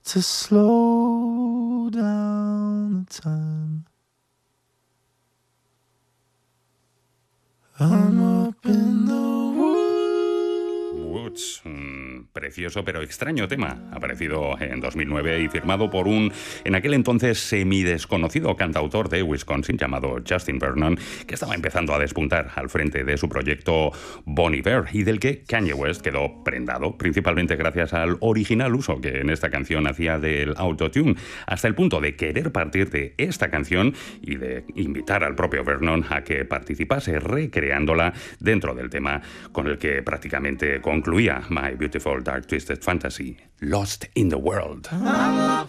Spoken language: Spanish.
to slow down the time. I'm up in the Woods, un precioso pero extraño tema, aparecido en 2009 y firmado por un, en aquel entonces, semidesconocido cantautor de Wisconsin llamado Justin Vernon, que estaba empezando a despuntar al frente de su proyecto Bon Iver y del que Kanye West quedó prendado, principalmente gracias al original uso que en esta canción hacía del autotune, hasta el punto de querer partir de esta canción y de invitar al propio Vernon a que participase recreándola dentro del tema con el que prácticamente concluía My Beautiful Dark Twisted Fantasy, Lost in the World.